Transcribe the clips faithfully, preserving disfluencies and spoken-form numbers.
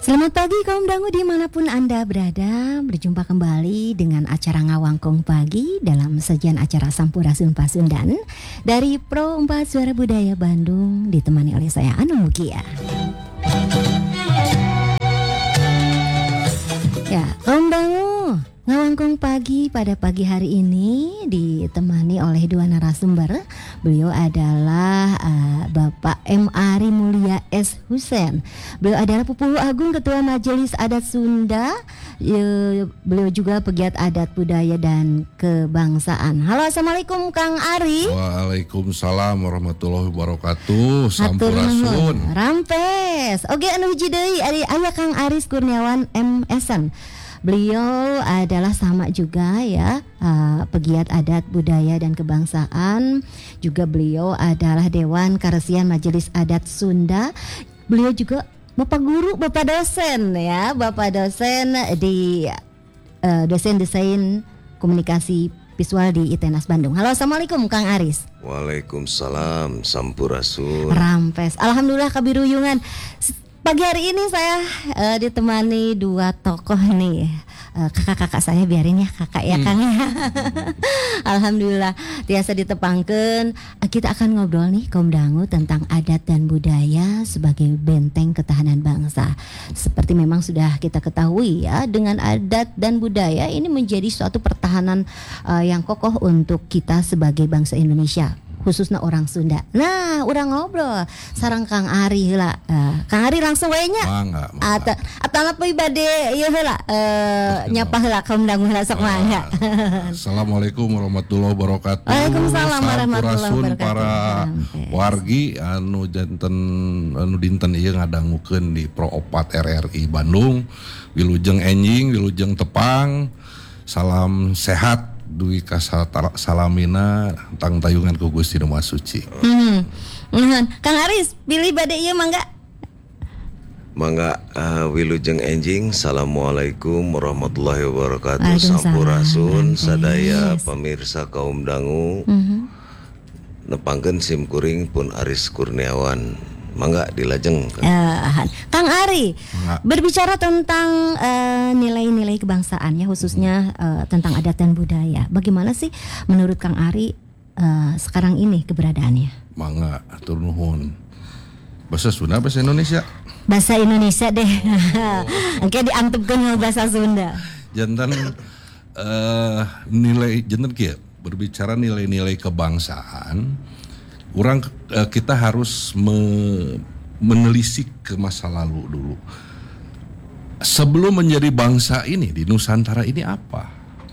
Selamat pagi kaum dangu dimanapun Anda berada. Berjumpa kembali dengan acara Ngawangkong Pagi dalam sajian acara Sampurasun Pasundan dari Pro empat Suara Budaya Bandung, ditemani oleh saya Anu Mugia. Ya, kaum dangu, Ngawangkong Pagi pada pagi hari ini ditemani oleh dua narasumber. Beliau adalah uh, Bapak M. Ari Mulia S. Hussein. Beliau adalah Pupuhu Agung Ketua Majelis Adat Sunda. Uh, beliau juga pegiat adat budaya dan kebangsaan. Halo, assalamualaikum Kang Ari. Waalaikumsalam warahmatullahi wabarakatuh. Sampurasun. Rampes. Oke, anu hiji deui ari aya Kang Aris Kurniawan M. Esen. Beliau adalah sama juga ya, uh, pegiat adat budaya dan kebangsaan. Juga beliau adalah Dewan Karesian Majelis Adat Sunda. Beliau juga Bapak Guru, Bapak dosen ya, Bapak dosen di uh, dosen desain komunikasi visual di I T E N A S Bandung. Halo, assalamualaikum Kang Aris. Waalaikumsalam, sampurasun. Rampes. Alhamdulillah kabiruyungan. Pagi hari ini saya uh, ditemani dua tokoh nih, uh, kakak-kakak saya, biarin ya kakak ya hmm. Kang ya. Alhamdulillah tiasa ditepangkeun. Uh, kita akan ngobrol nih kaum dangu tentang adat dan budaya sebagai benteng ketahanan bangsa. Seperti memang sudah kita ketahui ya, dengan adat dan budaya ini menjadi suatu pertahanan uh, yang kokoh untuk kita sebagai bangsa Indonesia, khususnya orang Sunda. Nah, urang ngobrol sareng Kang Ari heula. Uh, Kang Ari langsung wae nya. Mangga. Ata atana pribadi ieu heula uh, nyapa heula kaum dangu heula sok mangga. Assalamualaikum warahmatullahi wabarakatuh. Waalaikumsalam warahmatullahi wabarakatuh. Para wargi anu janten anu dinten ieu ngadangukeun di Pro empat R R I Bandung. Wilujeng enjing, wilujeng tepang. Salam sehat duwi salamina tang tayungan ku Gusti Nu Maha Suci. Hmm. Hmm. Kang Aris, pilih bade ieu mangga. Mangga uh, wilujeng enjing. Assalamualaikum warahmatullahi wabarakatuh. Sampurasun sadaya pamirsa kaum dangu. Hmm. Nepangkeun sim kuring pun Aris Kurniawan. Mangga dilajeng. Uh, Kang Ari, Mangga. Berbicara tentang uh, nilai-nilai kebangsaan ya, khususnya uh, tentang adat dan budaya. Bagaimana sih menurut Kang Ari uh, sekarang ini keberadaannya? Mangga, atur nuhun. Bahasa Sunda, bahasa Indonesia? Bahasa Indonesia deh. Oke, oh. Diantepkeun bahasa Sunda. Jantan uh, nilai jantan kieu berbicara nilai-nilai kebangsaan. Orang kita harus me, menelisik ke masa lalu dulu. Sebelum menjadi bangsa ini di Nusantara ini apa?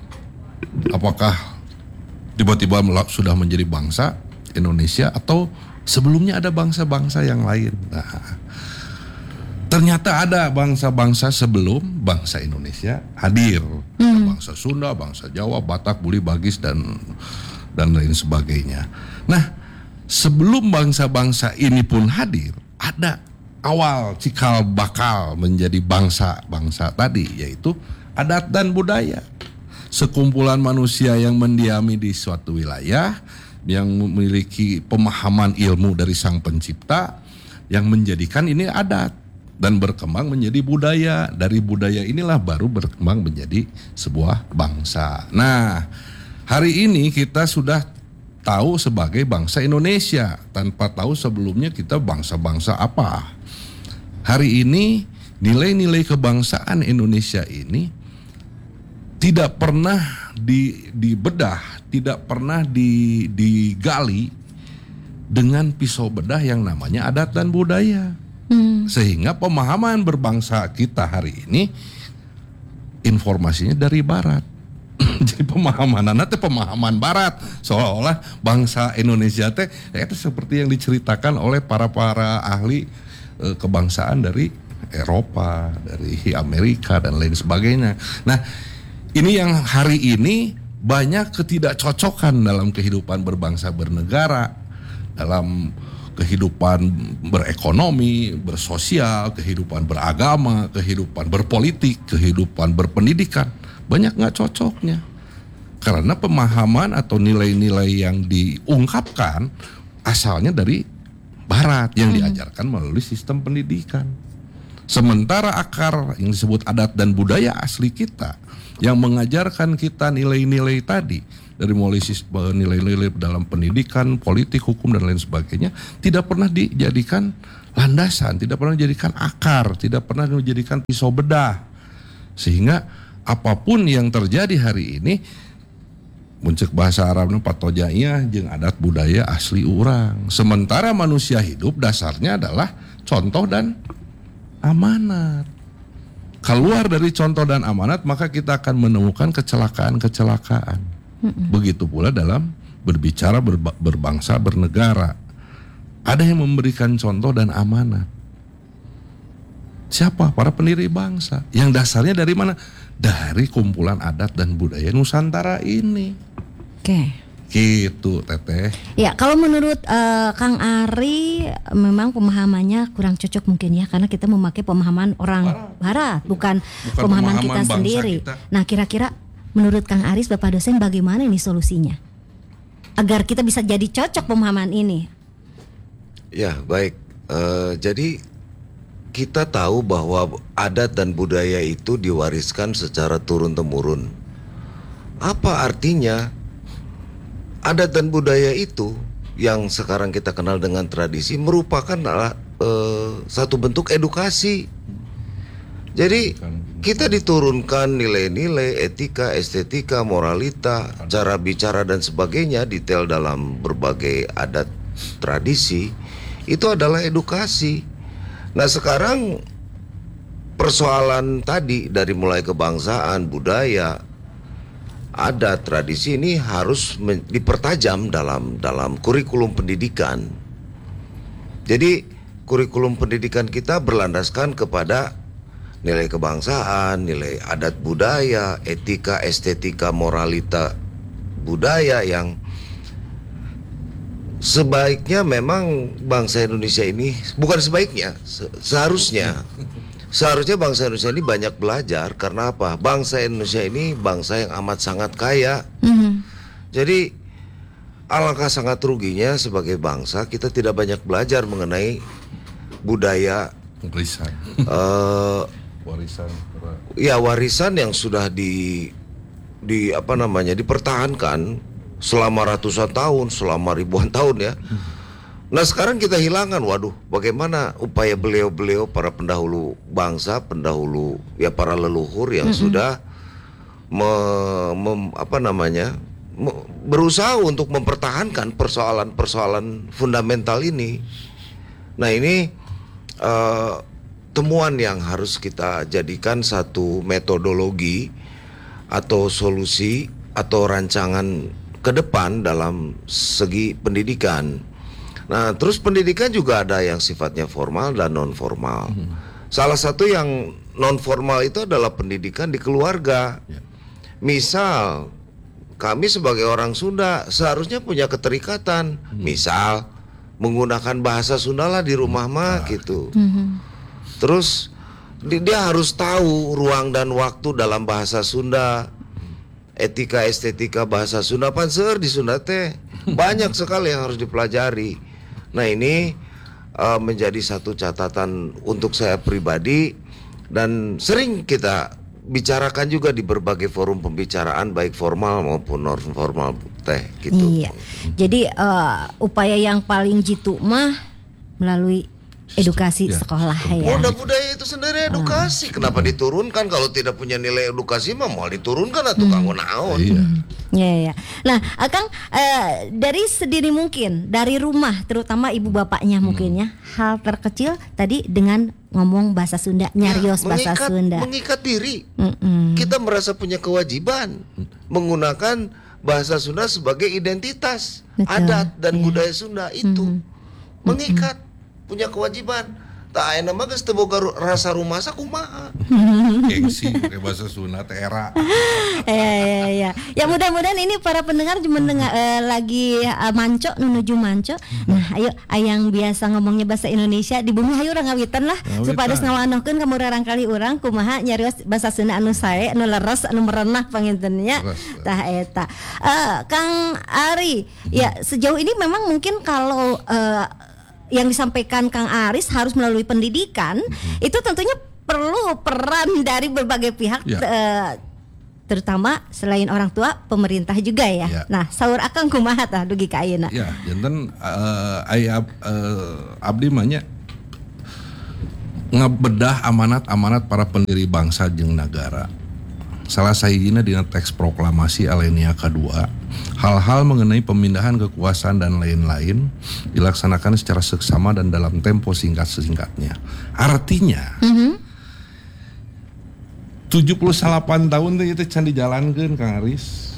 Apakah tiba-tiba sudah menjadi bangsa Indonesia atau sebelumnya ada bangsa-bangsa yang lain? Nah, ternyata ada bangsa-bangsa sebelum bangsa Indonesia hadir. Hmm. Bangsa Sunda, bangsa Jawa, Batak, Buli, Bagis dan dan lain sebagainya. Nah, sebelum bangsa-bangsa ini pun hadir, ada awal cikal bakal menjadi bangsa-bangsa tadi, yaitu adat dan budaya. Sekumpulan manusia yang mendiami di suatu wilayah, yang memiliki pemahaman ilmu dari Sang Pencipta, yang menjadikan ini adat dan berkembang menjadi budaya. Dari budaya inilah baru berkembang menjadi sebuah bangsa. Nah, hari ini kita sudah tahu sebagai bangsa Indonesia, tanpa tahu sebelumnya kita bangsa-bangsa apa. Hari ini nilai-nilai kebangsaan Indonesia ini tidak pernah di, dibedah, tidak pernah di, digali dengan pisau bedah yang namanya adat dan budaya. Hmm. Sehingga pemahaman berbangsa kita hari ini informasinya dari Barat. Jadi pemahaman nanti pemahaman Barat, seolah-olah bangsa Indonesia teh itu seperti yang diceritakan oleh para para ahli e, kebangsaan dari Eropa, dari Amerika dan lain sebagainya. Nah, ini yang hari ini banyak ketidakcocokan dalam kehidupan berbangsa bernegara, dalam kehidupan berekonomi, bersosial, kehidupan beragama, kehidupan berpolitik, kehidupan berpendidikan. Banyak gak cocoknya. Karena pemahaman atau nilai-nilai yang diungkapkan asalnya dari Barat yang hmm. diajarkan melalui sistem pendidikan. Sementara akar yang disebut adat dan budaya asli kita yang mengajarkan kita nilai-nilai tadi, dari mulai nilai-nilai dalam pendidikan, politik, hukum dan lain sebagainya, tidak pernah dijadikan landasan, tidak pernah dijadikan akar, tidak pernah dijadikan pisau bedah. Sehingga apapun yang terjadi hari ini, muncul bahasa Arabnya patojaiyah jeung adat budaya asli orang. Sementara manusia hidup dasarnya adalah contoh dan amanat. Keluar dari contoh dan amanat, maka kita akan menemukan kecelakaan-kecelakaan. Mm-mm. Begitu pula dalam berbicara, berba- berbangsa, bernegara. Ada yang memberikan contoh dan amanat. Siapa? Para pendiri bangsa. Yang dasarnya dari mana? Dari kumpulan adat dan budaya Nusantara ini. Oke. Okay. Gitu, Teteh. Ya, kalau menurut uh, Kang Ari, memang pemahamannya kurang cocok mungkin ya, karena kita memakai pemahaman orang Barat, bukan, bukan pemahaman, pemahaman kita sendiri. Kita. Nah, kira-kira menurut Kang Aris, Bapak dosen, bagaimana ini solusinya agar kita bisa jadi cocok pemahaman ini? Ya, baik. Uh, jadi kita tahu bahwa adat dan budaya itu diwariskan secara turun-temurun. Apa artinya? Adat dan budaya itu yang sekarang kita kenal dengan tradisi merupakan adalah uh, satu bentuk edukasi. Jadi kita diturunkan nilai-nilai etika, estetika, moralita, cara bicara dan sebagainya detail dalam berbagai adat tradisi. Itu adalah edukasi. Nah, sekarang persoalan tadi dari mulai kebangsaan, budaya, adat, tradisi ini harus men- dipertajam dalam dalam kurikulum pendidikan. Jadi kurikulum pendidikan kita berlandaskan kepada nilai kebangsaan, nilai adat budaya, etika, estetika, moralita budaya yang sebaiknya memang bangsa Indonesia ini, bukan sebaiknya, se- seharusnya Seharusnya bangsa Indonesia ini banyak belajar. Karena apa? Bangsa Indonesia ini bangsa yang amat sangat kaya. Mm-hmm. Jadi alangkah sangat ruginya sebagai bangsa kita tidak banyak belajar mengenai budaya warisan. Uh, warisan. Ya, warisan yang sudah di di apa namanya dipertahankan selama ratusan tahun, selama ribuan tahun ya. Nah, sekarang kita hilangkan. Waduh, bagaimana upaya beliau-beliau para pendahulu bangsa, pendahulu ya para leluhur yang mm-hmm. sudah me, mem, apa namanya me, berusaha untuk mempertahankan persoalan-persoalan fundamental ini. Nah, ini uh, temuan yang harus kita jadikan satu metodologi atau solusi atau rancangan ke depan dalam segi pendidikan. Nah, terus pendidikan juga ada yang sifatnya formal dan non formal. Hmm. Salah satu yang non formal itu adalah pendidikan di keluarga. Ya. Misal kami sebagai orang Sunda seharusnya punya keterikatan. Hmm. Misal menggunakan bahasa Sunda lah di rumah hmm. mah gitu. Hmm. Terus dia harus tahu ruang dan waktu dalam bahasa Sunda. Etika estetika bahasa Sunda panser di Sunda teh banyak sekali yang harus dipelajari. Nah, ini uh, menjadi satu catatan untuk saya pribadi dan sering kita bicarakan juga di berbagai forum pembicaraan baik formal maupun non formal teh gitu. Iya. Jadi uh, upaya yang paling jitu mah melalui edukasi ya, sekolah ya. Udah budaya itu sendiri edukasi. Hmm. Kenapa diturunkan kalau tidak punya nilai edukasi mah mau diturunkan atau hmm. kanggo naon? Iya. Ya, ya. Nah, Akang eh, dari sedini mungkin dari rumah terutama ibu bapaknya hmm. mungkin ya hal terkecil tadi dengan ngomong bahasa Sunda, nyarios ya, bahasa mengikat, Sunda. Mengikat diri. Mm-mm. Kita merasa punya kewajiban menggunakan bahasa Sunda sebagai identitas. Betul. Adat dan ya. budaya Sunda itu mm-hmm. mengikat. Punya kewajiban. Tak enak mah geus teu boga rasa rumasa kumaha. Gengsi pakai bahasa Sunda teh era. Ya ya ya. Ya mudah-mudahan ini para pendengar cuma dengar uh, lagi uh, manco menuju manco. Nah, ayo ayang biasa ngomongnya bahasa Indonesia di bumi hayu urang ngawitan lah supados ngawanohkeun ka murarang kali urang kumaha nyarios bahasa Sunda anu sae anu leres anu merenah pangintennya. Tah eta. Uh, Kang Ari, ya sejauh ini memang mungkin kalau uh, yang disampaikan Kang Aris harus melalui pendidikan, mm-hmm. itu tentunya perlu peran dari berbagai pihak, Ya. eh, terutama selain orang tua, pemerintah juga ya. Ya. Nah, saur akang kumaha tah dugi ka ayeuna? Ya, janten uh, ai ab, uh, abdi mah nya ngebedah amanat-amanat para pendiri bangsa jeung negara. Salah sahijina dina teks proklamasi Alenia kedua, hal-hal mengenai pemindahan kekuasaan dan lain-lain dilaksanakan secara seksama dan dalam tempo singkat-singkatnya. Artinya, Mhm. tujuh puluh delapan tahun teh itu can dijalankeun Kang Aris.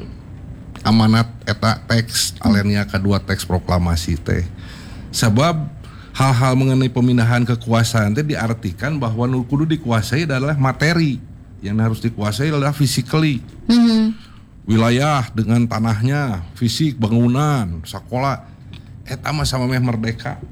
Amanat eta teks Alenia kedua teks proklamasi teh. Sebab hal-hal mengenai pemindahan kekuasaan teh diartikan bahwa nu kudu dikuasai adalah materi. Yang harus dikuasai adalah physically. Mhm. Wilayah dengan tanahnya, fisik, bangunan, sekolah. Eta mah sama meh merdeka.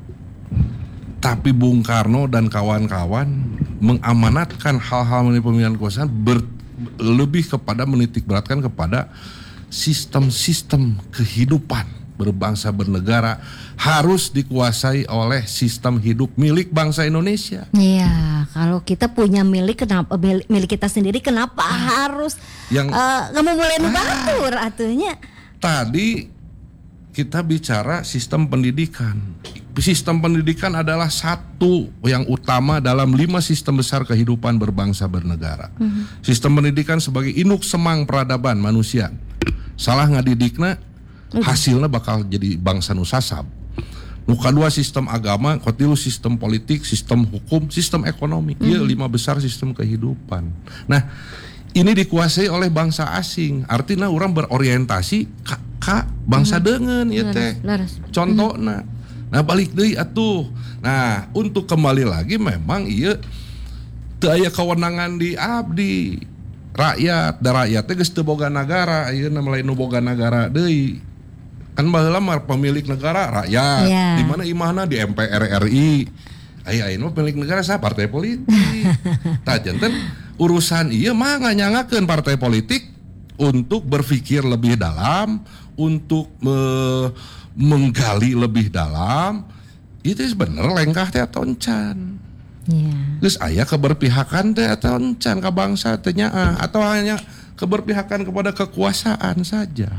Tapi Bung Karno dan kawan-kawan mengamanatkan hal-hal mengenai pemilihan kekuasaan ber, lebih kepada menitik beratkan kepada sistem-sistem kehidupan berbangsa bernegara harus dikuasai oleh sistem hidup milik bangsa Indonesia. Iya, kalau kita punya milik, kenapa milik kita sendiri kenapa harus Yang nggak mau mulai nubatur atuhnya? tadi kita bicara sistem pendidikan. Sistem pendidikan adalah satu yang utama dalam lima sistem besar kehidupan berbangsa bernegara. Mm-hmm. Sistem pendidikan sebagai induk semang peradaban manusia. Salah ngadidikna, hasilnya bakal jadi bangsa nu sasab. Nu kadua sistem agama, katilu sistem politik, sistem hukum, sistem ekonomi. Iya, lima besar sistem kehidupan. Nah, ini dikuasai oleh bangsa asing. Artinya orang berorientasi ka, ka bangsa hmm. dengan ya teh. Contohnya. Nah, balik deui atuh. Nah, untuk kembali lagi memang iya teu aya kewenangan di abdi rakyat, da rakyat teh geus teu boga nagara, ayeuna mulai nu boga nagara deui. Kan baheula mah pemilik negara rakyat. Yeah. Di mana imahna di M P R R I. Aya ayeuna pemilik negara sa partai politik. Tah janten urusan ieu mah nganyangakeun partai politik untuk berpikir lebih dalam, untuk me- menggali lebih dalam. Itu bener lengkah teh atau encan. Yeah. Geus aya keberpihakan teh atau encan ka bangsa teh nyaah atau hanya keberpihakan kepada kekuasaan saja.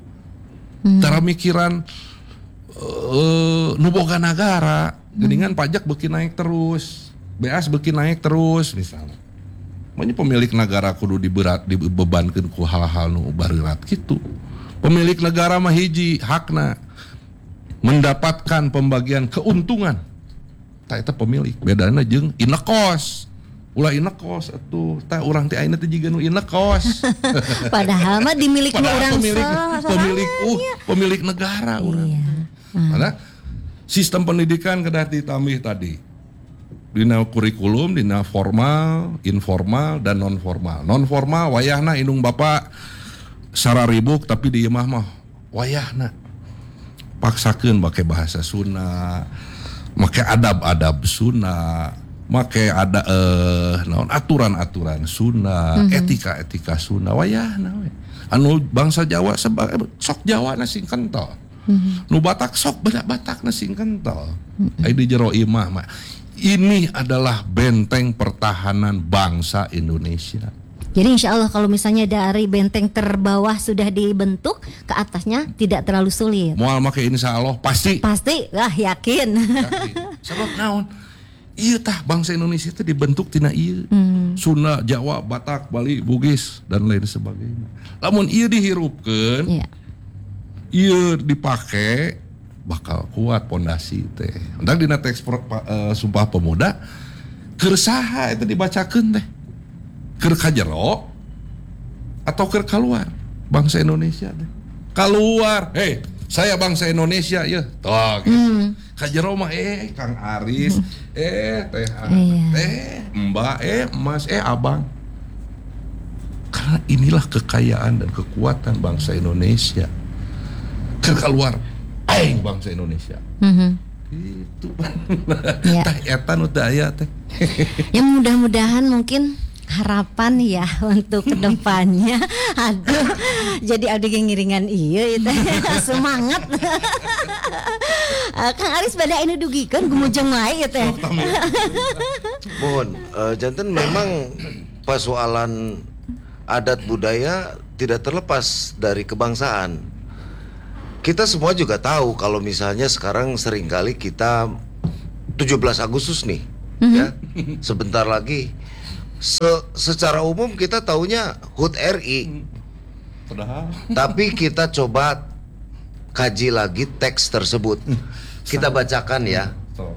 Hmm. Tara mikiran uh, nu boga nagara, geuningan hmm. pajak beuki naik terus, B A S beuki naik terus misalnya. Makanya pemilik negara kudu diberat dibebankeun ku hal-hal nu bareurat kitu. Pemilik negara mah hiji hakna mendapatkan pembagian keuntungan. Tah eta pemilik, bedana jeung indekos. Ulah indekos atuh, tah urang teh ayeuna teh jiga nu indekos. Padahal mah dimiliki urang pemilik pemilik uh, pemilik negara urang. Iya. Karena sistem pendidikan kedah ditambih tadi. Dina kurikulum, dina formal, informal dan non formal. Non formal wayahna indung bapak sararibuk tapi di imah mah wayahna paksakeun make bahasa Sunda, make adab-adab Sunda, make ada eh naon aturan-aturan Sunda, mm-hmm. etika-etika Sunda wayahna we. Anu bangsa Jawa sebagai sok Jawa na sing kental. Mm-hmm. Nu Batak sok Batak na sing kental. Mm-hmm. Ai di jero imah mah. Ini adalah benteng pertahanan bangsa Indonesia. Jadi insya Allah kalau misalnya dari benteng terbawah sudah dibentuk, ke atasnya tidak terlalu sulit. Moal make insya Allah pasti. Pasti, lah yakin. Yakin. Sebab naon? Iya tah bangsa Indonesia itu dibentuk tina ieu. Hmm. Sunda, Jawa, Batak, Bali, Bugis dan lain sebagainya. Lamun ieu dihirupkeun, yeah. ieu dipake bakal kuat pondasi teh. Entah dina teks uh, Sumpah Pemuda keur saha eta dibacakeun teh? Keur ka jero atau keur keluar bangsa Indonesia teh? Keluar. Hei, saya bangsa Indonesia ya. Toh gitu. Hmm. Ka jero mah eh Kang Aris, hmm. eh teh iya. eh Mbak, eh Mas, eh Abang. Karena inilah kekayaan dan kekuatan bangsa Indonesia. Keur keluar aing bangsa Indonesia. Mm-hmm. Gitu. Ya. Tah eta nu teh aya teh. Ya mudah-mudahan mungkin harapan ya untuk kedepannya. Aduh, jadi abdi ngiringan ieu teh semangat. Kang Aris bada anu dugikeun gumujeng wae teh. Mohon, uh, jantan memang persoalan adat budaya tidak terlepas dari kebangsaan. Kita semua juga tahu kalau misalnya sekarang seringkali kita tujuh belas Agustus nih, mm-hmm. ya, sebentar lagi. Se- secara umum kita taunya H U T R I. Padahal. Tapi kita coba kaji lagi teks tersebut. Kita bacakan ya.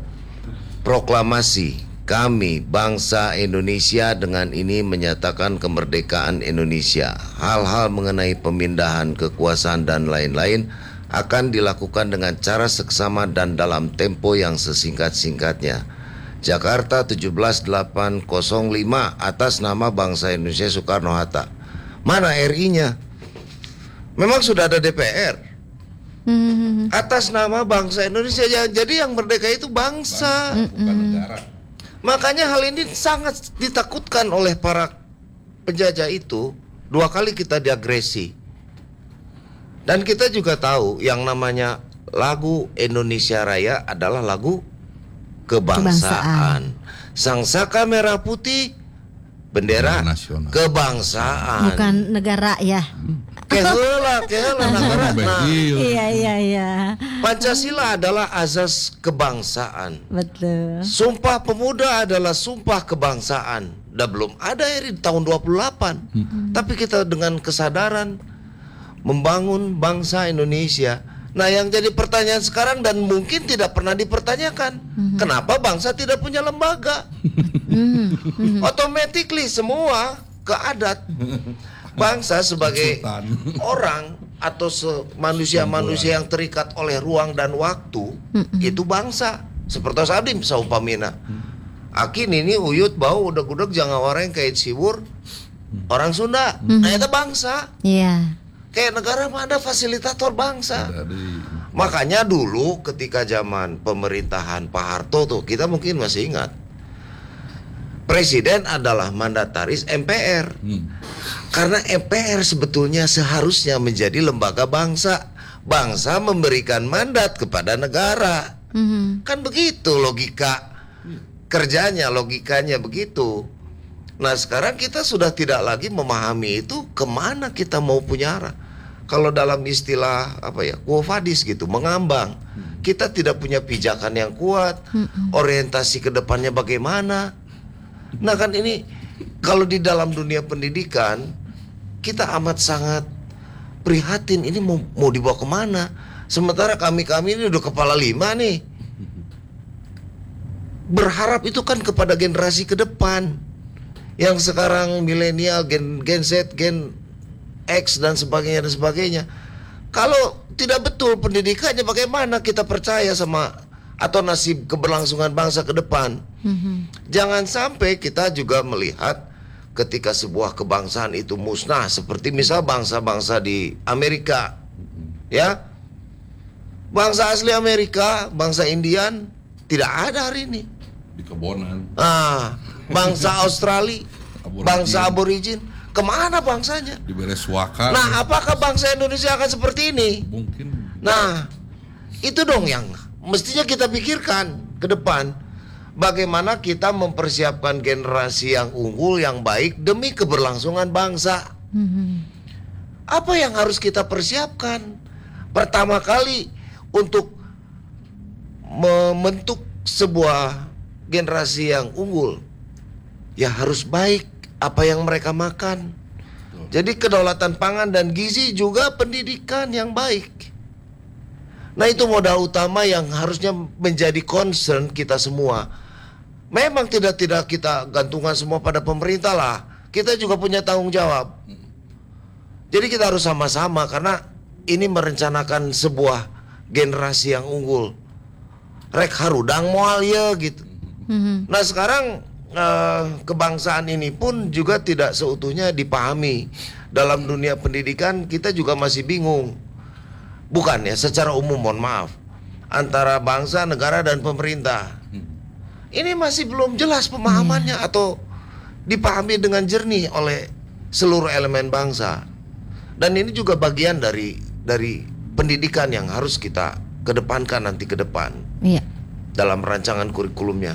Proklamasi kami bangsa Indonesia dengan ini menyatakan kemerdekaan Indonesia. Hal-hal mengenai pemindahan kekuasaan dan lain-lain akan dilakukan dengan cara seksama dan dalam tempo yang sesingkat-singkatnya. Jakarta tujuh belas delapan nol lima atas nama bangsa Indonesia Soekarno-Hatta. Mana R I-nya? Memang sudah ada D P R. Hmm. Atas nama bangsa Indonesia. Jadi yang merdeka itu bangsa, bangsa bukan negara. Makanya hal ini sangat ditakutkan oleh para penjajah itu. Dua kali kita diagresi. Dan kita juga tahu yang namanya lagu Indonesia Raya adalah lagu kebangsaan. kebangsaan. Sangsaka merah putih, bendera nasional. Kebangsaan. Bukan negara ya. Keheula, keheula negara. Nah, iya iya iya. Pancasila adalah azas kebangsaan. Betul. Sumpah Pemuda adalah sumpah kebangsaan. Udah belum ada ya di tahun dua puluh delapan. Hmm. Tapi kita dengan kesadaran membangun bangsa Indonesia. Nah, yang jadi pertanyaan sekarang dan mungkin tidak pernah dipertanyakan, mm-hmm. kenapa bangsa tidak punya lembaga? Mm-hmm. Automatically semua ke adat bangsa sebagai orang atau manusia-manusia yang terikat oleh ruang dan waktu, mm-hmm. itu bangsa. Seperti Sadim saupamina. Akin ini uyut bau udah-udah jangan wareng kayak siwur orang Sunda. Mm-hmm. Nah, itu bangsa. Iya. Yeah. Kayak negara mah ada fasilitator bangsa. Makanya dulu ketika zaman pemerintahan Pak Harto tuh, kita mungkin masih ingat, Presiden adalah mandataris M P R. Hmm. Karena M P R sebetulnya seharusnya menjadi lembaga bangsa. Bangsa memberikan mandat kepada negara. Hmm. Kan begitu logika kerjanya, logikanya begitu. Nah, sekarang kita sudah tidak lagi memahami itu kemana kita mau punya arah. Kalau dalam istilah apa ya, quo vadis gitu, mengambang. Kita tidak punya pijakan yang kuat, orientasi ke depannya bagaimana. Nah kan ini kalau di dalam dunia pendidikan kita amat sangat prihatin. Ini mau, mau dibawa kemana? Sementara kami-kami ini udah kepala lima nih. Berharap itu kan kepada generasi ke depan. Yang sekarang milenial, gen, gen Z, gen X dan sebagainya dan sebagainya. Kalau tidak betul pendidikannya, bagaimana kita percaya sama atau nasib keberlangsungan bangsa ke depan? Mm-hmm. Jangan sampai kita juga melihat ketika sebuah kebangsaan itu musnah, seperti misal bangsa-bangsa di Amerika, ya, bangsa asli Amerika, bangsa Indian tidak ada hari ini. Di kebonan. Ah, bangsa Australia, bangsa aborigin, kemana bangsanya? Di Bereswaka. Nah, apakah bangsa Indonesia akan seperti ini? Mungkin. Nah, itu dong yang mestinya kita pikirkan ke depan. Bagaimana kita mempersiapkan generasi yang unggul, yang baik demi keberlangsungan bangsa. Mm-hmm. Apa yang harus kita persiapkan? Pertama kali untuk membentuk sebuah generasi yang unggul, ya harus baik apa yang mereka makan. Jadi kedaulatan pangan dan gizi juga pendidikan yang baik. Nah, itu modal utama yang harusnya menjadi concern kita semua. Memang tidak tidak kita gantungan semua pada pemerintah lah. Kita juga punya tanggung jawab. Jadi kita harus sama-sama karena ini merencanakan sebuah generasi yang unggul. Rek harudang moal ya gitu. Mm-hmm. Nah, sekarang Uh, kebangsaan ini pun juga tidak seutuhnya dipahami. Dalam dunia pendidikan kita juga masih bingung. Bukan ya, secara umum mohon maaf, antara bangsa, negara dan pemerintah. Ini masih belum jelas pemahamannya hmm. atau dipahami dengan jernih oleh seluruh elemen bangsa. Dan ini juga bagian dari dari pendidikan yang harus kita kedepankan nanti ke depan. Iya. Dalam rancangan kurikulumnya.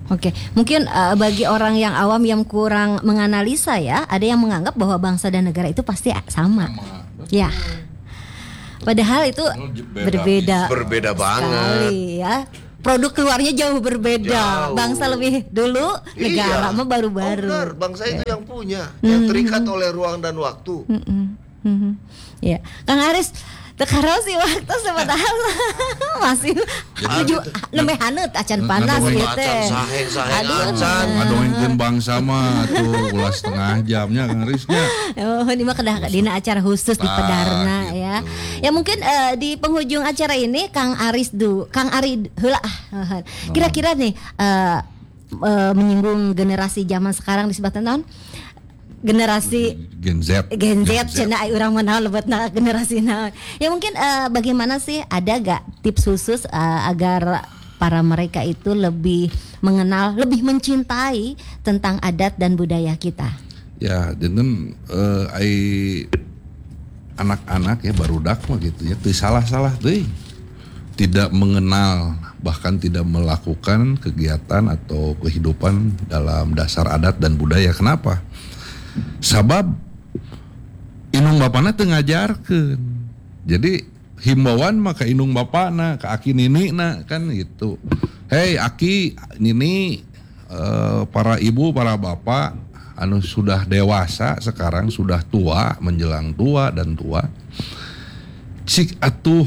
Oke, mungkin uh, bagi orang yang awam yang kurang menganalisa ya, ada yang menganggap bahwa bangsa dan negara itu pasti sama. sama. Ya. Padahal itu berbeda. Berbeda banget. Sekali, ya. Produk keluarnya jauh berbeda. Jauh. Bangsa lebih dulu, negara iya. mah baru-baru. Oh, benar, bangsa itu yang punya, mm-hmm. yang terikat oleh ruang dan waktu. Mm-hmm. Mm-hmm. Ya, Kang Aris. Tekarau sih waktu sebentar masih tujuh lebih haneut acan panas gitu. Acan saheng saheng acan. Ngadoengkeun bangsa mah tuh ulah setengah jamnya Kang Arisnya. Oh, ini mah kedah dina acara khusus di Pedarna gitu. Ya. Ya mungkin uh, di penghujung acara ini Kang Aris du, Kang Ari heula ah. Kira-kira nih uh, uh, menyinggung generasi zaman sekarang disebutkan tahun generasi Gen Z Gen Z cenah urang mah lebetna generasi naon. Ya mungkin uh, bagaimana sih, ada gak tips khusus uh, agar para mereka itu lebih mengenal, lebih mencintai tentang adat dan budaya kita? Ya, dan uh, ai anak-anak ya barudak mah gitu ya, teu salah-salah teuing. Tidak mengenal, bahkan tidak melakukan kegiatan atau kehidupan dalam dasar adat dan budaya. Kenapa? Sabab inung bapana teu ngajarkeun. Jadi himbauan maka inung bapana ka aki ninina kan gitu. Hei aki nini, uh, para ibu para bapak anu sudah dewasa sekarang, sudah tua menjelang tua dan tua, cik atuh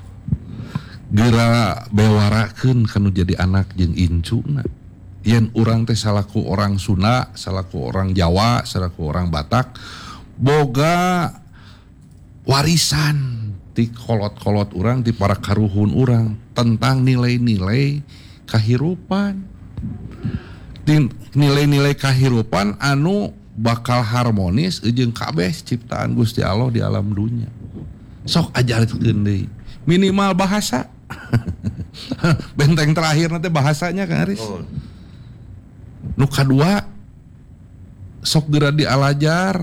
geura bewarakeun kanu jadi anak jeung incuna. Yen urang teh salaku orang Sunda, salaku orang Jawa, salaku orang Batak, boga warisan ti kolot-kolot urang, ti para karuhun urang tentang nilai-nilai kahirupan. Ti nilai-nilai kahirupan anu bakal harmonis jeung kabeh ciptaan Gusti Allah di alam dunia. Sok ajarkeun deui. Minimal bahasa. Benteng terakhir nanti bahasanya Kang Aris. Oh. Nu kadua sok geura dialajar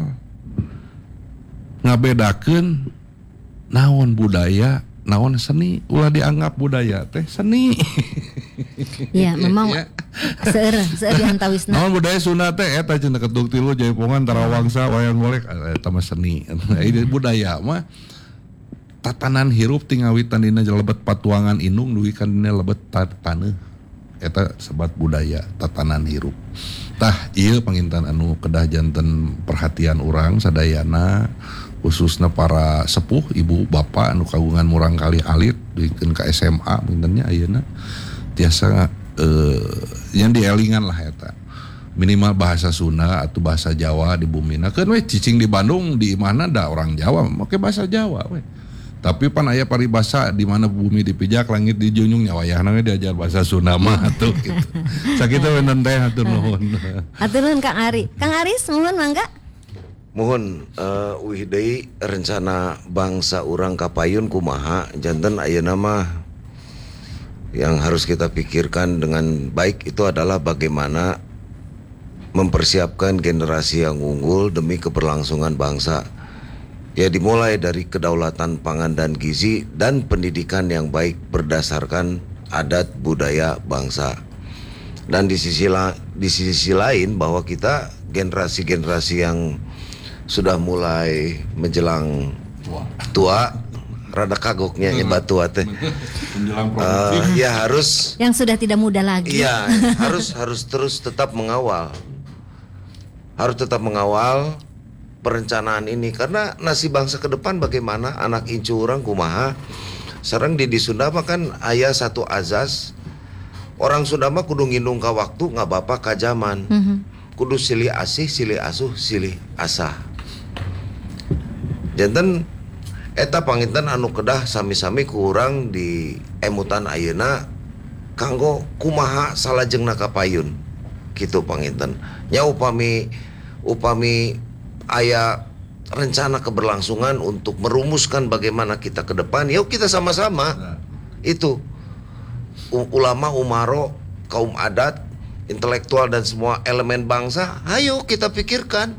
ngabedakeun naon budaya, naon seni. Ulah dianggap budaya teh seni. Iya, memang ya. Seueur seueur dihantawisna. Naon budaya Sunda teh eta cenah ketuk tilu Jaipongan Tarawangsa wayang golek eta mah seni. Ini budaya mah tatanan hirup tingawitan dina lebet patuangan indung dugi kan dina lebet taneuh. Eta sebat budaya tatanan hirup. Tah ieu pangintan anu kedah janten perhatian urang sadayana, khususna para sepuh ibu bapak anu kagungan murang kali alit duikeun ka S M A pintennya ayeuna tiasa eh, yang dielingan lah eta. Minimal bahasa Sunda atau bahasa Jawa di bumina. Keun we cicing di Bandung di mana da orang Jawa make bahasa Jawa we. Tapi pan aya paribasa di mana bumi dipijak langit dijunjung nyawayahna we diajar bahasa Sunda mah atuh gitu. Sakitu wenten teh hatur nuhun. Hatur nuhun Kang Ari. Kang Aris mohon mangga. Mohon uh, wih deui rencana bangsa urang kapayun kumaha janten ayeuna mah yang harus kita pikirkan dengan baik itu adalah bagaimana mempersiapkan generasi yang unggul demi keberlangsungan bangsa. Ya dimulai dari kedaulatan pangan dan gizi dan pendidikan yang baik berdasarkan adat budaya bangsa. Dan di sisi la, di sisi lain bahwa kita generasi-generasi yang sudah mulai menjelang tua, tua rada kagoknya nyebat tua teh. Uh, ya harus yang sudah tidak muda lagi. Iya, harus harus terus tetap mengawal. Harus tetap mengawal perencanaan ini karena nasib bangsa ke depan bagaimana anak incu orang kumaha. Sareng di di Sunda mah kan aya satu azas. Orang Sunda mah kudu ngindung ka waktu nggak bapak ka zaman. Mm-hmm. Kudu silih asih, silih asuh, silih asah. Janten eta panginten anu kedah sami-sami ku urang di emutan ayeuna kanggo kumaha salajengna kapayun. Kitu panginten. Nya upami upami aya rencana keberlangsungan untuk merumuskan bagaimana kita ke depan, yuk kita sama-sama nah. Itu U- ulama, umaro, kaum adat, intelektual dan semua elemen bangsa, ayo kita pikirkan.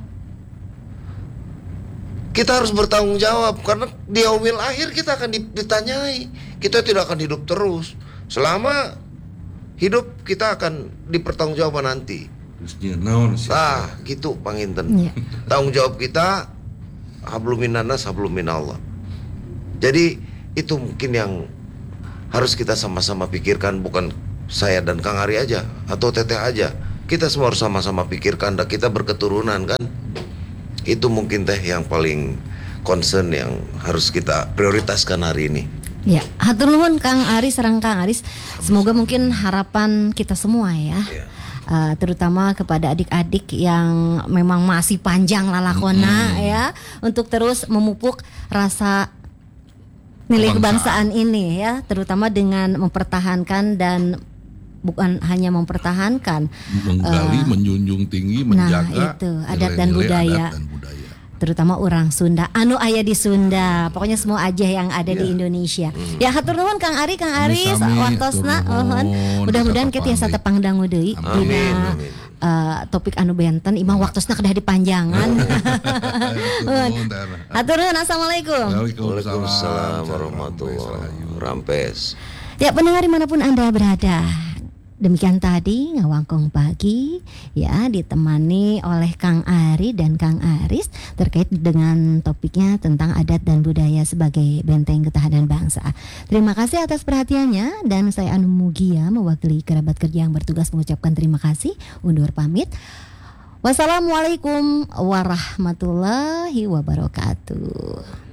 Kita harus bertanggung jawab karena di yaumil akhir kita akan ditanyai. Kita tidak akan hidup terus selama hidup kita akan dipertanggungjawabkan nanti. Terusnya naon sih? Ah, gitu panginten. Iya. Tanggung jawab kita hablum minannas hablum minallah. Jadi itu mungkin yang harus kita sama-sama pikirkan, bukan saya dan Kang Ari aja atau Teteh aja. Kita semua harus sama-sama pikirkan, dan kita berketurunan kan. Itu mungkin teh yang paling concern yang harus kita prioritaskan hari ini. Ya, hatur nuhun Kang Aris, serang Kang Aris. Semoga mungkin harapan kita semua ya. Ya. Uh, terutama kepada adik-adik yang memang masih panjang lalakona Mm-hmm. ya, untuk terus memupuk rasa nilai kebangsaan ini ya, terutama dengan mempertahankan dan bukan hanya mempertahankan, Menggali, uh, menjunjung tinggi, nah, menjaga itu, adat dan nilai-nilai budaya. adat dan budaya. terutama orang Sunda anu aya di Sunda, pokoknya semua aja yang ada di Indonesia. Ya hatur nuhun Kang Ari, Kang Aris, Sami-sami, waktosna hatur nuhun. euhun. Mudah-mudahan Tetap kita tiasa pamit. tepangdangu deui Amin, dina amin. uh, topik anu benten imah waktosna kedah dipanjangan. Nuhun, Tana. Hatur nuhun, assalamualaikum. Waalaikumsalam warahmatullahi wabarakatuh. Rampes. Ya pendengar dimanapun Anda berada, demikian tadi Ngawangkong Pagi ya, ditemani oleh Kang Ari dan Kang Aris terkait dengan topiknya tentang adat dan budaya sebagai benteng ketahanan bangsa. Terima kasih atas perhatiannya, dan saya Anu Mugia mewakili kerabat kerja yang bertugas mengucapkan terima kasih. Undur pamit. Wassalamualaikum warahmatullahi wabarakatuh.